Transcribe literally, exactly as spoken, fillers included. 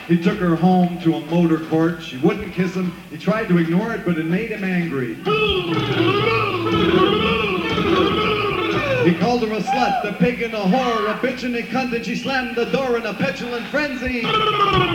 He took her home to a motor court. She wouldn't kiss him. He tried to ignore it, but it made him angry. He called her a slut, a pig and a whore, a bitch and a cunt, and she slammed the door in a petulant frenzy.